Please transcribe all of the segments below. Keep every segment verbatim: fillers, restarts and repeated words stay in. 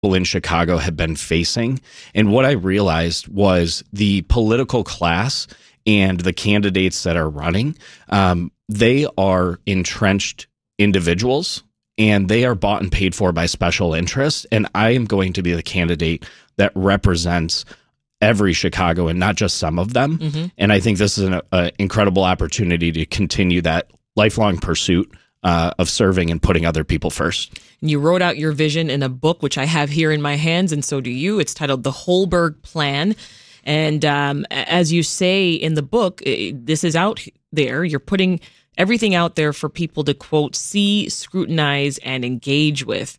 people in Chicago have been facing. And what I realized was the political class and the candidates that are running, um, they are entrenched individuals, and they are bought and paid for by special interests. And I am going to be the candidate that represents every Chicagoan, not just some of them. Mm-hmm. And I think this is an a incredible opportunity to continue that lifelong pursuit uh, of serving and putting other people first. You wrote out your vision in a book, which I have here in my hands, and so do you. It's titled The Holberg Plan. And um, as you say in the book, this is out there. You're putting everything out there for people to, quote, see, scrutinize, and engage with.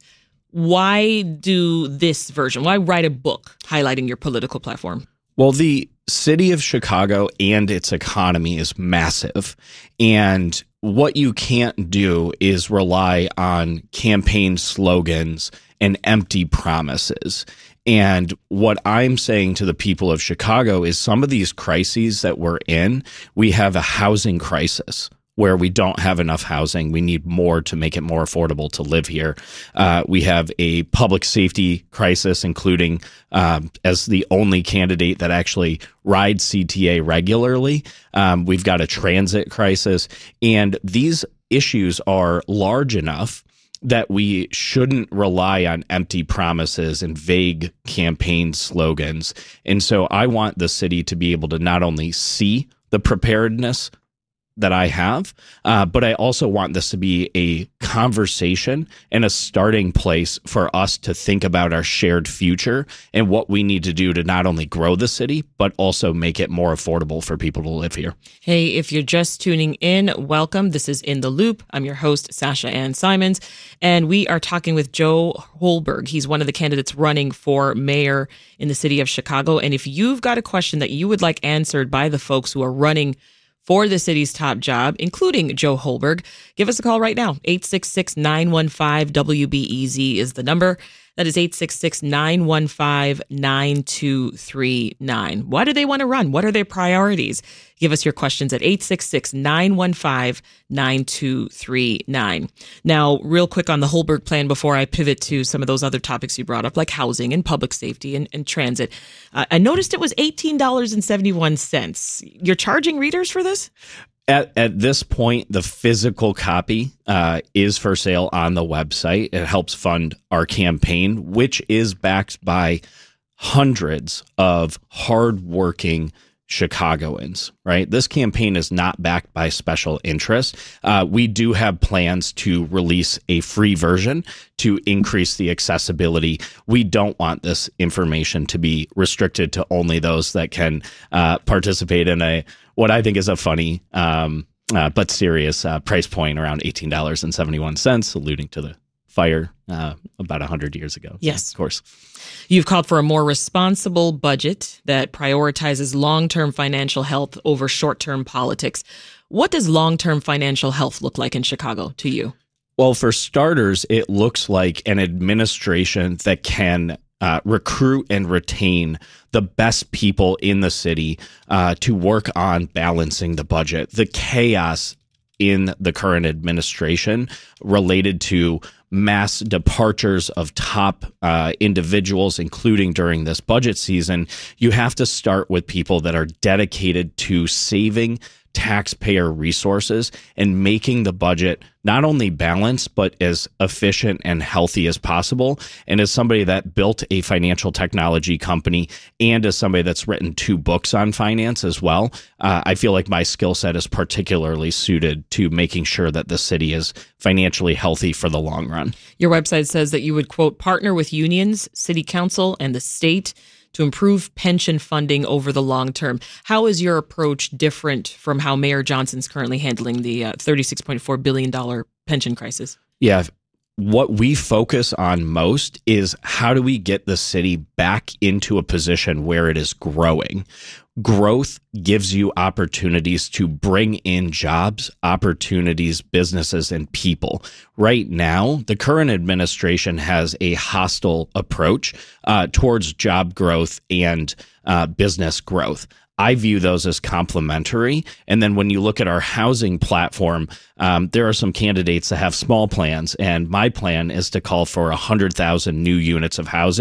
Why do this version? Why write a book highlighting your political platform? Well, the city of Chicago and its economy is massive. And what you can't do is rely on campaign slogans and empty promises. And what I'm saying to the people of Chicago is some of these crises that we're in, we have a housing crisis where we don't have enough housing. We need more to make it more affordable to live here. Uh, we have a public safety crisis, including um, as the only candidate that actually rides C T A regularly. Um, we've got a transit crisis. And these issues are large enough that we shouldn't rely on empty promises and vague campaign slogans. And so I want the city to be able to not only see the preparedness that I have, uh, but I also want this to be a conversation and a starting place for us to think about our shared future and what we need to do to not only grow the city, but also make it more affordable for people to live here. Hey, if you're just tuning in, welcome. This is In the Loop. I'm your host, Sasha Ann Simons, and we are talking with Joe Holberg. He's one of the candidates running for mayor in the city of Chicago. And if you've got a question that you would like answered by the folks who are running for the city's top job, including Joe Holberg, give us a call right now. eight six six, nine one five, W B E Z is the number. That is eight six six, nine one five, nine two three nine. Why do they want to run? What are their priorities? Give us your questions at eight six six, nine one five, nine two three nine. Now, real quick on the Holberg plan before I pivot to some of those other topics you brought up, like housing and public safety and, and transit. Uh, I noticed it was eighteen dollars and seventy-one cents. You're charging readers for this? At at this point, the physical copy uh, is for sale on the website. It helps fund our campaign, which is backed by hundreds of hardworking Chicagoans, right? This campaign is not backed by special interests. Uh, we do have plans to release a free version to increase the accessibility. We don't want this information to be restricted to only those that can uh, participate in a what I think is a funny um, uh, but serious uh, price point around eighteen dollars and seventy-one cents, alluding to the fire uh, about one hundred years ago. Yes. So, of course. You've called for a more responsible budget that prioritizes long-term financial health over short-term politics. What does long-term financial health look like in Chicago to you? Well, for starters, it looks like an administration that can uh, recruit and retain the best people in the city uh, to work on balancing the budget. The chaos in the current administration related to mass departures of top uh, individuals, including during this budget season, you have to start with people that are dedicated to saving taxpayer resources and making the budget not only balanced, but as efficient and healthy as possible. And as somebody that built a financial technology company and as somebody that's written two books on finance as well, uh, I feel like my skill set is particularly suited to making sure that the city is financially healthy for the long run. Your website says that you would, quote, partner with unions, city council, and the state to improve pension funding over the long term. How is your approach different from how Mayor Johnson's currently handling the uh, thirty-six point four billion dollars pension crisis? Yeah. What we focus on most is how do we get the city back into a position where it is growing? Growth gives you opportunities to bring in jobs, opportunities, businesses, and people. Right now, the current administration has a hostile approach uh, towards job growth and uh, business growth. I view those as complementary. And then when you look at our housing platform, um, there are some candidates that have small plans. And my plan is to call for one hundred thousand new units of housing.